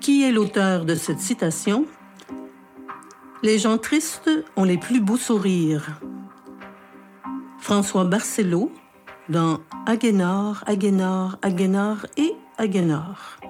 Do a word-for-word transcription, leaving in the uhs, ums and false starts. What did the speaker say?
Qui est l'auteur de cette citation? Les gens tristes ont les plus beaux sourires. François Barcelo dans Agénor, Agénor, Agénor et Agénor.